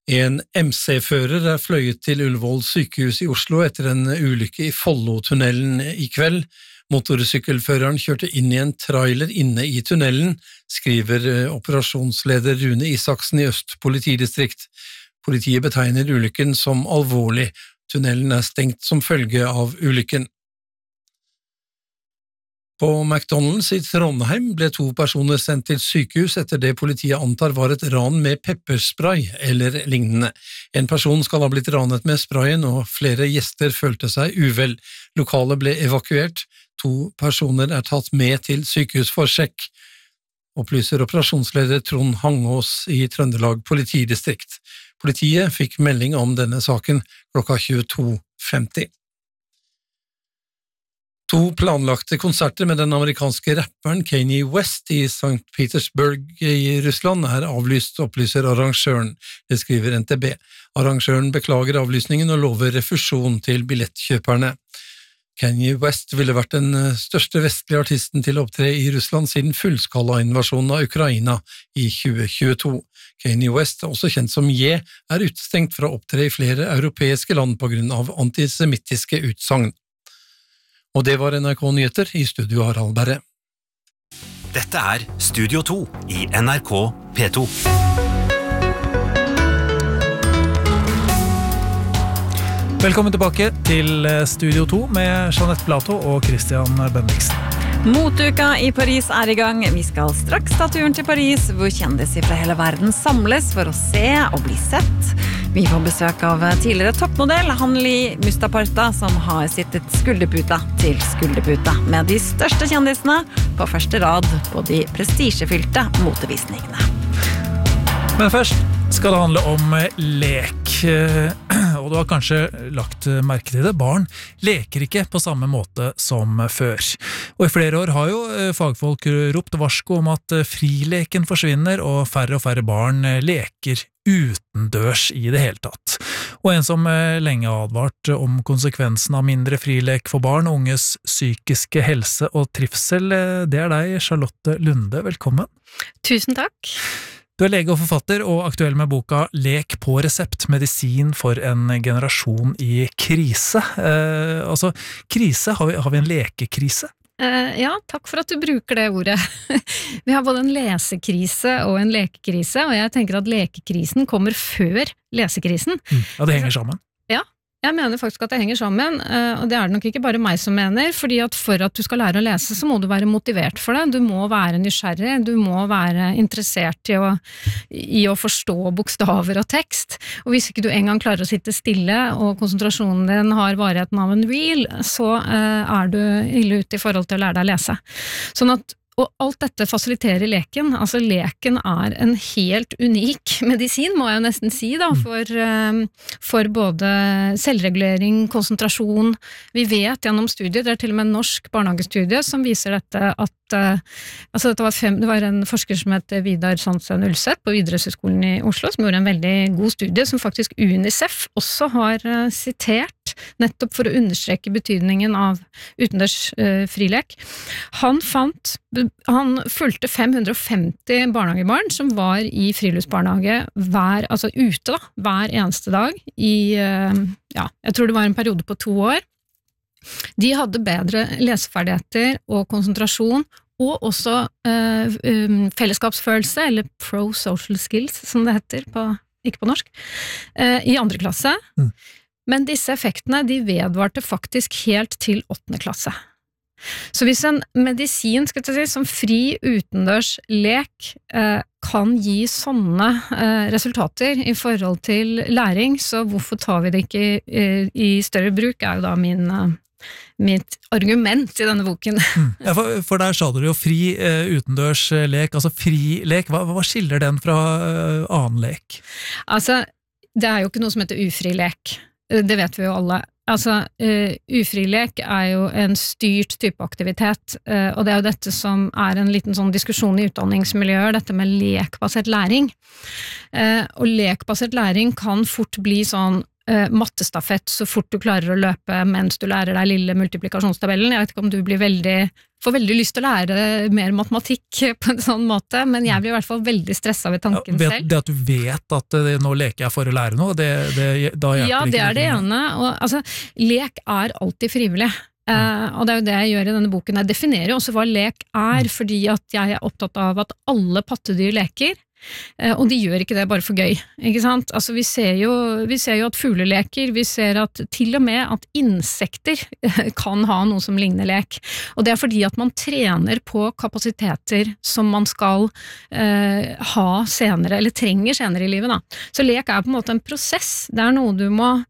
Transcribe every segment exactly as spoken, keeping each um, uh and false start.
En M C-fører er fløyet til Ullevål sykehus i Oslo etter en ulykke i Follotunnelen i kveld. Motorsykkelføreren kjørte inn i en trailer inne i tunnelen, skriver operasjonsleder Rune Isaksen i Øst politidistrikt. Politiet betegner ulykken som alvorlig. Tunnelen er stengt som følge av ulykken. På McDonald's i Trondheim ble to personer sendt til sykehus etter det politiet antar var et ran med pepperspray eller lignende. En person skal ha blitt ranet med sprayen, og flere gjester følte seg uvel. Lokalet ble evakuert. To personer er tatt med til sykehus for sjekk, opplyser operasjonsleder Trond Hangås i Trøndelag politidistrikt. Politiet fikk melding om denne saken klokka tjueto femti. To planlagte konserter med den amerikanske rapperen Kanye West i Sankt Petersburg i Russland er avlyst, opplyser arrangøren. Det skriver N T B. Arrangøren beklager avlysningen og lover refusjon til billettkjøperne. Kanye West ville vært den største vestlige artisten til å opptre i Russland siden fullskala-invasjonen av Ukraina i tjue tjueto. Kanye West, også kjent som Ye, er utestengt fra å opptre i flere europeiske land på grunn av antisemittiske utsagn. Og det var N R K Nyheter, i studio Harald Berre. Dette er Studio to i N R K P to. Velkommen tilbake til Studio to med Jeanette Plato og Christian Bendiksen. Moteuka i Paris er i gang. Vi skal straks ta turen til Paris, hvor kjendiser fra hele verden samles for å se og bli sett. Vi får besøk av tidligere toppmodell Hanli Mustaparta, som har sittet skulderputa til skulderputa med de største kjendisene på første rad på de prestisjefylte motevisningene. Men først skal det handle om lek, og du har kanskje lagt merke til det. Barn leker ikke på samme måte som før. Og i flere år har jo fagfolk ropt varsko om at frileken forsvinner, og færre og færre barn leker utendørs i det hele tatt. Og en som lenge har advart om konsekvensen av mindre frilek for barn og unges psykiske helse og trivsel, det er deg, Charlotte Lunde. Velkommen. Tusen takk. Du er lege og forfatter, og aktuell med boka Lek på resept, medisin for en generasjon i krise. Eh, altså, krise, har vi, har vi en lekekrise? Uh, ja, takk for at du bruker det ordet. Vi har både en lesekrise og en lekekrise, og jeg tenker at lekekrisen kommer før lesekrisen. Mm, ja, det henger sammen. Ja, jeg mener faktisk at det henger sammen, og det er det nok ikke bare meg som mener, fordi at for at du skal lære å lese, så må du være motivert for det. Du må være nysgjerrig, du må være interessert i å, i å forstå bokstaver og tekst. Og hvis ikke du engang klarer å sitte stille, og konsentrasjonen din har varigheten av en reel, så uh, er du ille ute i forhold til å lære deg å lese. Sånn at Og alt dette fasiliterer leken. Altså leken er en helt unik medisin, må jeg jo nesten si, da, for, for både selvregulering, konsentrasjon. Vi vet gjennom studier, det er til og med en norsk barnehagestudie som viser dette at altså dette var, fem, det var en forsker som heter Vidar Sandsen Ulseth på Idrettshøgskolen i Oslo, som gjorde en veldig god studie, som faktisk UNICEF også har sitert, nettopp for å understreke betydningen av utendørs uh, frilek. Han fant, han fulgte fem hundre og femti barnehagebarn som var i friluftsbarnehage hver, altså ute da, hver eneste dag i, uh, ja, jeg tror det var en periode på to år. De hadde bedre leseferdigheter og konsentrasjon, og også uh, um, fellesskapsfølelse, eller pro-social skills, som det heter, på, ikke på norsk, uh, i andre klasse. Mm. Men disse effektene, de vedvarte faktisk helt til åttende klasse. Så hvis en medisin, skal jeg si, som fri utendørs lek uh, kan gi sånne uh, resultater i forhold til læring, så hvorfor tar vi det ikke uh, i større bruk, er jo da min... Uh, mitt argument i denne boken. Ja, for, for der sa du jo fri uh, utendørs lek, altså fri lek, hva, hva skiller den fra uh, annen lek? Altså, det er jo ikke noe som heter ufri lek, det vet vi jo alle. Altså, uh, ufri lek er jo en styrt type aktivitet, uh, og det er jo dette som er en liten sånn diskusjon i utdanningsmiljøer, dette med lekbasert læring. Uh, og lekbasert læring kan fort bli sånn uh, mattestafett så fort du klarer å løpe mens du lærer deg lille multiplikasjonstabellen. Jeg vet ikke om du blir veldig, får veldig lyst til å lære mer matematikk på en sånn måte, men jeg blir i hvert fall veldig stresset ved tanken ja, vet, selv. Det at du vet at det, nå leker jeg for å lære noe, det, det, da hjelper ja, ikke. Ja, det er det ene. Og, altså, lek er alltid frivillig. Uh, og det er jo det jeg gjør i denne boken. Jeg definerer jo også hva lek er, mm. fordi at jeg er opptatt av at alle pattedyr leker, uh, og de gjør ikke det bare for gøy, ikke sant? Altså vi ser jo, vi ser jo at fugler leker, vi ser at til og med at insekter kan ha noe som ligner lek, og det er fordi at man trener på kapasiteter som man skal uh, ha senere, eller trenger senere i livet da. Så lek er på en måte en prosess, det er noe du må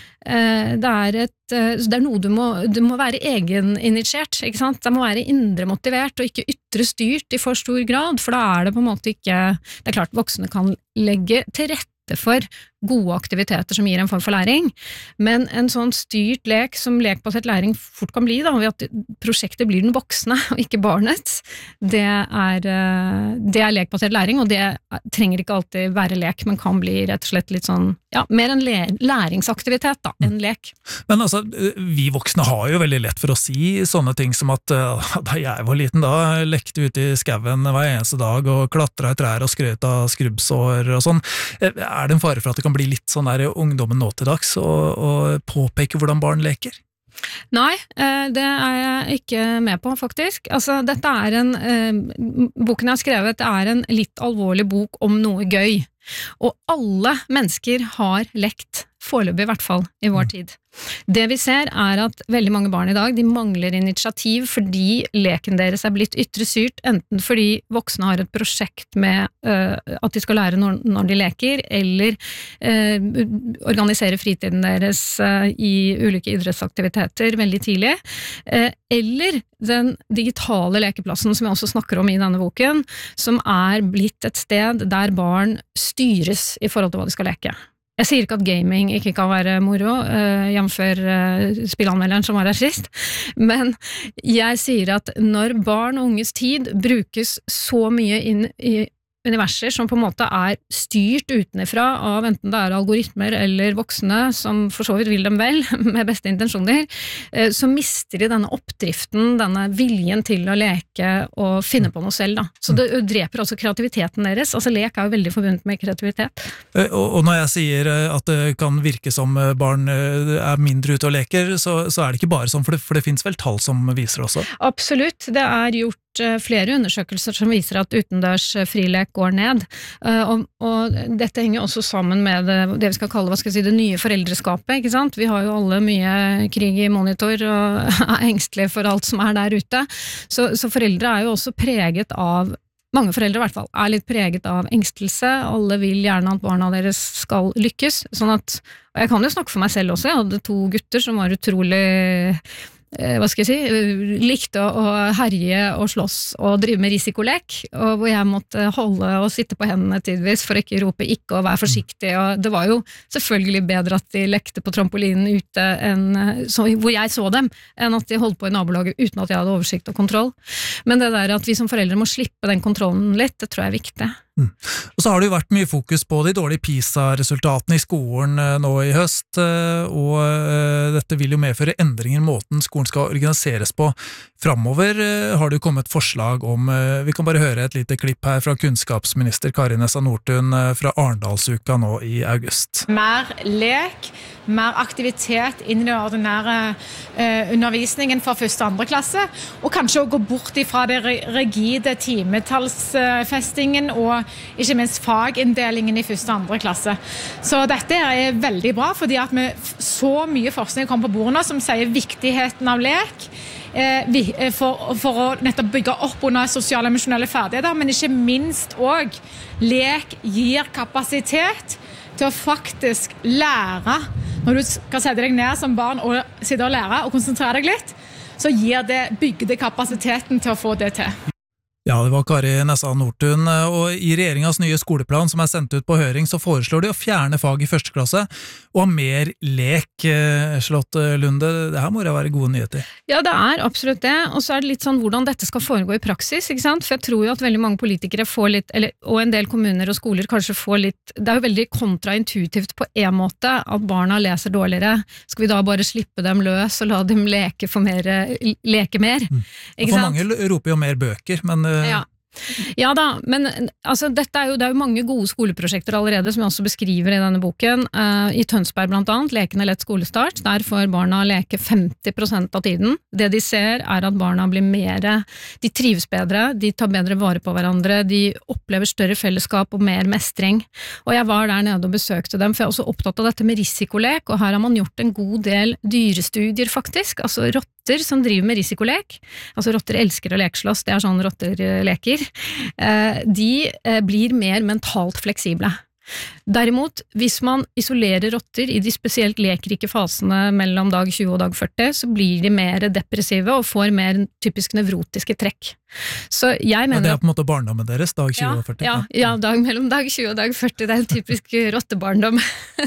Det er, et, det er noe du må, du må være egeninitiert, ikke sant? Det må være indre motivert og ikke ytre styrt i for stor grad, for da er det på en måte ikke, det er klart voksne kan legge til rette for gode aktiviteter som gir en form for læring, men en sånn styrt lek som lekbasert læring fort kan bli, da, ved at prosjektet blir den voksne og ikke barnet, det er, det er lekbasert læring, og det trenger ikke alltid være lek, men kan bli rett og slett litt sånn, ja, mer en læringsaktivitet da, enn lek. Men altså, vi voksne har jo veldig lett for å si sånne ting som at da jeg var liten da, lekte ute i skauen hver eneste dag og klatra i trær og skrøt av skrubbsår og sånn. Er det en fare for at det kan bli litt sånn der ungdommen nå til dags og, og påpeke hvordan barn leker? Nei, det er jeg ikke med på faktisk. Altså, dette er en, boken jeg har skrevet, det er en litt alvorlig bok om noe gøy. Og alle mennesker har lekt, foreløpig i hvert fall, i vår tid. Det vi ser er at veldig mange barn i dag, de mangler initiativ fordi leken deres er blitt ytre styrt, enten fordi voksne har et prosjekt med uh, at de skal lære når, når de leker, eller uh, organisere fritiden deres uh, i ulike idrettsaktiviteter veldig tidlig, uh, eller den digitale lekeplassen som jeg også snakker om i denne boken, som er blitt et sted der barn styres i forhold til hva de skal leke. Jeg sier ikke at gaming ikke kan være moro, uh, jamfør uh, spillanmelderen som var her sist, men jeg sier at når barn og unges tid brukes så mye inn i universer som på en måte er styrt utenifra av enten det er algoritmer eller voksne som for så vidt vil dem vel, med beste intensjoner, uh, så mister de denne oppdriften, denne viljen til å leke og finne på noe selv da. Så det dreper også kreativiteten deres, altså lek er jo veldig forbundet med kreativitet. Og når jeg sier at det kan virke som barn er mindre ute og leker, så, så er det ikke bare sånn, for det, for det finnes vel tall som viser det også? Absolutt, det er gjort flere undersøkelser som viser at utendørs frilek går ned, og, og dette henger også sammen med det, det vi skal kalle hva skal jeg si, det nye foreldreskapet, ikke sant? Vi har jo alle mye krig i monitor og er engstelige for alt som er der ute, så, så foreldre er jo også preget av mange foreldre i hvert fall er litt preget av engstelse, alle vil gjerne at barna deres skal lykkes, sånn at, og jeg kan jo snakke for meg selv også, jeg hadde to gutter som var utrolig, eh, hva skal jeg si, likte å herje og slåss og drive med risikolek, og hvor jeg måtte holde og sitte på hendene tidvis for å ikke rope ikke og være forsiktig, og det var jo selvfølgelig bedre at de lekte på trampolinen ute enn, så, hvor jeg så dem, enn at de holdt på i nabolaget uten at jeg hadde oversikt og kontroll. Men det der at vi som foreldre må slippe den kontrollen litt, det tror jeg er viktig. Mm. Og så har det jo vært mye fokus på de dårlige PISA-resultatene i skolen nå i høst, og dette vil jo medføre endringer i måten skolen skal organiseres på. Fremover har det jo kommet forslag om, vi kan bare høre et lite klipp her fra kunnskapsminister Kari Nessa Nordtun fra Arendalsuka nå i august. Mer lek, mer aktivitet inn i den ordinære eh, undervisningen for første og andre klasse, og kanskje å gå bort ifra det rigide timetallsfestingen og ikke minst faginndelingen i første og andre klasse. Så dette er veldig bra, fordi at vi så mye forskning kommer på bordet nå som sier viktigheten av lek, eh, for, for å nettopp bygge opp under sosiale og emosjonelle ferdigheter, men ikke minst også lek gir kapasitet til å faktisk lære. Når du skal sette deg ned som barn og sitte og lære og konsentrere deg litt, så gir det, bygger det kapasiteten til å få det til. Ja, det var Kari Nessa Nordtun, og i regjeringens nye skoleplan som er sendt ut på høring, så foreslår de å fjerne fag i første klasse og ha mer lek. Charlotte Lunde, det her må det være gode nyheter. Ja, det er absolutt det, og så er det litt sånn hvordan dette skal foregå i praksis, ikke sant? For jeg tror jo at veldig mange politikere får litt, eller, og en del kommuner og skoler kanskje får litt, det er jo veldig kontraintuitivt på en måte at barna leser dårligere. Skal vi da bare slippe dem løs og la dem leke, for mer, leke mer? Mm. Ikke for sant? mange roper jo mer bøker, men... Ja. Ja da, men altså, dette er jo, det er jo mange gode skoleprosjekter allerede som jeg også beskriver i denne boken. Uh, I Tønsberg blant annet, Lekende lett skolestart, der får barna leke femti prosent av tiden. Det de ser er at barna blir mer, de trives bedre, de tar bedre vare på hverandre, de opplever større fellesskap og mer mestring. Og jeg var der nede og besøkte dem, for jeg er også opptatt av dette med risikolek, og her har man gjort en god del dyrestudier faktisk, altså rotter som driver med risikolek, altså rotter elsker å lekeslåss, det er sånn rotter leker, de blir mer mentalt fleksible. Derimot, hvis man isolerer rotter i de spesielt lekrike fasene mellom dag tjue og dag førti, så blir de mer depressive og får mer typisk nevrotiske trekk. Så jeg mener... Ja, det er på en måte barndommen deres, dag tjue og førti. Ja, ja, dag mellom dag tjue og dag førti, det er en typisk rottebarndom.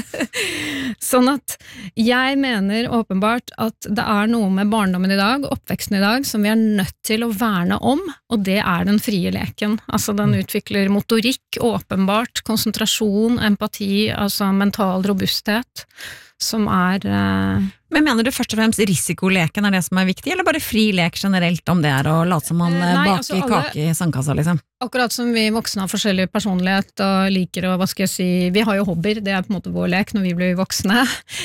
Sånn at jeg mener åpenbart at det er noe med barndommen i dag, oppveksten i dag, som vi er nødt til å verne om, og det er den frie leken. Altså den utvikler motorikk, åpenbart, konsentrasjon, empati, altså mental robusthet, som er... Uh... Men mener du først og fremst risikoleken er det som er viktig, eller bare fri lek generelt om det er å late som man Nei, baker altså alle... kake i sandkassa, liksom? Akkurat som vi voksne har forskjellig personlighet og liker å, hva skal jeg si, vi har jo hobbyer, det er på en måte vår lek når vi blir voksne,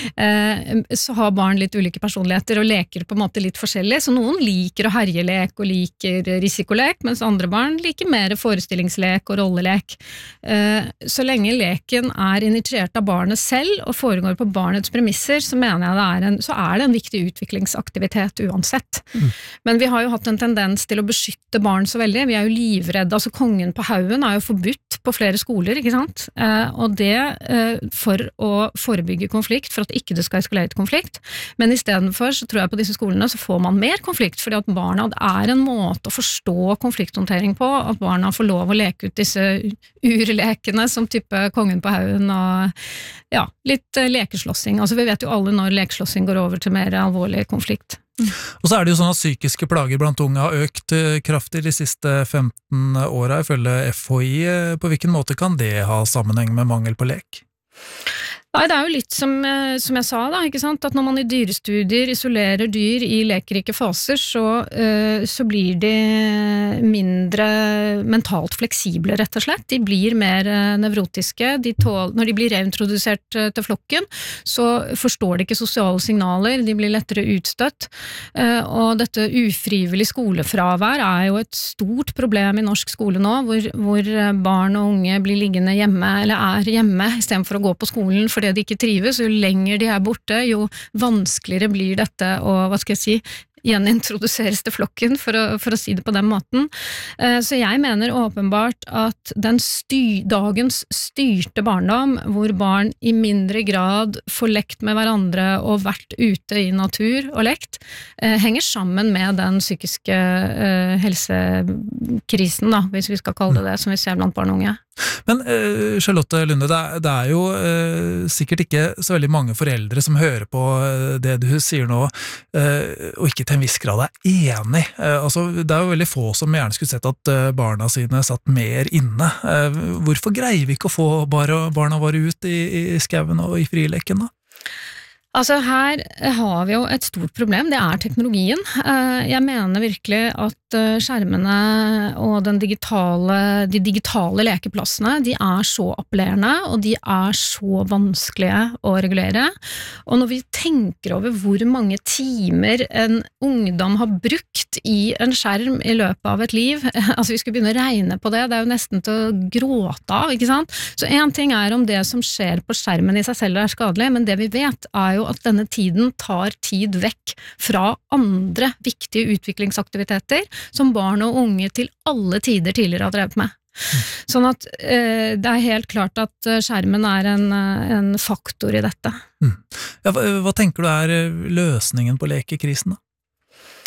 så har barn litt ulike personligheter og leker på en måte litt forskjellig, så noen liker å herjelek og liker risikolek, mens andre barn liker mer forestillingslek og rollelek. Så lenge leken er initiert av barnet selv og foregår på barnets premisser, så mener jeg det er en, så er det en viktig utviklingsaktivitet uansett. Mm. Men vi har jo hatt en tendens til å beskytte barn så veldig, vi er jo livredde, altså kongen på haugen er jo forbudt på flere skoler, ikke sant? Eh, og det eh, for å forebygge konflikt, for at ikke det skal eskalere til konflikt. Men i stedet for så tror jeg på disse skolene så får man mer konflikt, fordi at barna, det er en måte å forstå konflikthåndtering på, at barna får lov å leke ut disse urlekene som type kongen på haugen og ja, litt eh, lekeslåssing. Altså vi vet jo alle når lekeslåssing går over til mer alvorlig konflikt. Mm. Og så er det jo sånn at psykiske plager blant unge har økt kraftig de siste femten åra, ifølge F H I. På hvilken måte kan det ha sammenheng med mangel på lek? Nei, det er jo litt som, som jeg sa da, ikke sant? At når man i dyrestudier isolerer dyr i lekerike faser, så, uh, så blir de mindre mentalt fleksible, rett og slett. De blir mer uh, nevrotiske. De tål, når de blir reintrodusert uh, til flokken, så forstår de ikke sosiale signaler, de blir lettere utstøtt. Uh, og dette ufrivillig skolefravær er jo et stort problem i norsk skole nå, hvor, hvor barn og unge blir liggende hjemme, eller er hjemme, i stedet for å gå på skolen, fordi de ikke trives. Jo lenger de er borte, jo vanskeligere blir dette å, hva skal jeg si, gjenintroduseres til flokken, for å, for å si det på den måten. Så jeg mener åpenbart at den sty, dagens styrte barndom, hvor barn i mindre grad får lekt med hverandre og vært ute i natur og lekt, henger sammen med den psykiske helsekrisen, da, hvis vi skal kalle det det, som vi ser blant barn og unge. Men uh, Charlotte Lunde, det er, det er jo uh, sikkert ikke så veldig mange foreldre som hører på uh, det du sier nå, uh, og ikke til en viss grad er enig. Uh, altså, det er jo veldig få som gjerne skulle sett at uh, barna sine satt mer inne. Uh, hvorfor greier vi ikke å få bare, barna våre ut i, i skauen og i frileken da? Altså her har vi jo et stort problem, det er teknologien. Jeg mener virkelig at skjermene og den digitale, de digitale lekeplassene, de er så appellerende, og de er så vanskelige å regulere. Og når vi tenker over hvor mange timer en ungdom har brukt i en skjerm i løpet av et liv, altså vi skulle begynne å regne på det, det er jo nesten til å gråte av, ikke sant? Så en ting er om det som skjer på skjermen i seg selv er skadelig, men det vi vet er jo at denne tiden tar tid vekk fra andre viktige utviklingsaktiviteter som barn og unge til alle tider tidligere har drevet med. Sånn at eh, det er helt klart at skjermen er en, en faktor i dette. Mm. Ja, hva, hva tenker du er løsningen på lekekrisen da?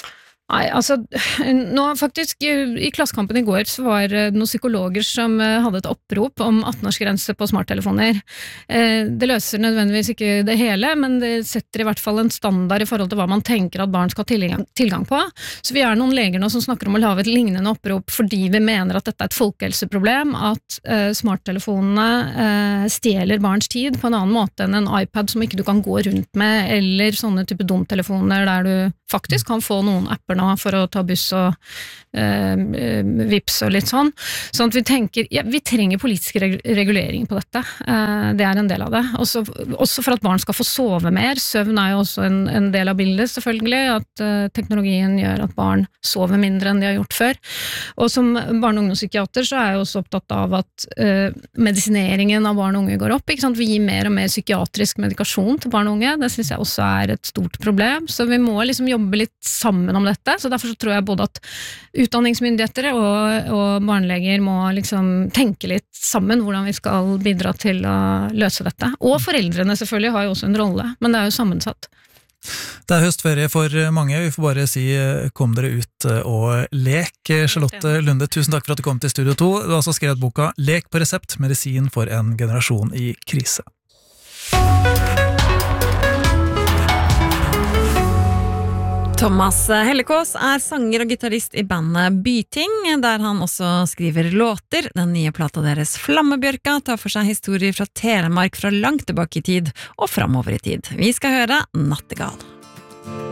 Nei, altså, nå faktisk i Klassekampen i går så var det noen psykologer som hadde et opprop om atten-årsgrense på smarttelefoner. Det løser nødvendigvis ikke det hele, men det setter i hvert fall en standard i forhold til hva man tenker at barn skal ha tilgang, tilgang på. Så vi er noen leger nå som snakker om å lage et lignende opprop fordi vi mener at dette er et folkehelseproblem, at uh, smarttelefonene uh, stjeler barns tid på en annen måte enn en iPad som ikke du kan gå rundt med, eller sånne type dumtelefoner der du faktisk kan få noen apper nå for å ta buss og eh, vips og litt sånn. Sånn at vi tenker, ja, vi trenger politisk regulering på dette. Eh, det er en del av det. Også, også for at barn skal få sove mer. Søvn er jo også en, en del av bildet, selvfølgelig. At eh, teknologien gjør at barn sover mindre enn de har gjort før. Og som barne- og ungdomspsykiater så er jeg også opptatt av at eh, medisineringen av barn og unge går opp. Ikke sant? Vi gir mer og mer psykiatrisk medikasjon til barn og unge. Det synes jeg også er et stort problem. Så vi må liksom jobbe litt sammen om dette, så derfor så tror jeg både at utdanningsmyndigheter og, og barneleger må liksom tenke litt sammen hvordan vi skal bidra til å løse dette. Og foreldrene selvfølgelig har jo også en rolle, men det er jo sammensatt. Det er høstferie for mange, vi får bare si kom dere ut og lek. Charlotte Lunde, tusen takk for at du kom til Studio to. Du har altså skrevet boka Lek på resept, medisin for en generasjon i krise. Thomas Hellekås er sanger og gitarist i bandet Byting, der han også skriver låter. Den nye plata deres Flammebjørka tar for seg historier fra Telemark fra langt tilbake i tid og fremover i tid. Vi skal høre Nattegal.